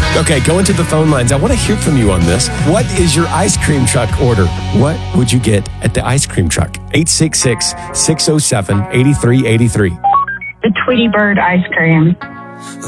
Okay, go into the phone lines. I want to hear from you on this. What is your ice cream truck order? What would you get at the ice cream truck? 866-607-8383. The Tweety Bird ice cream.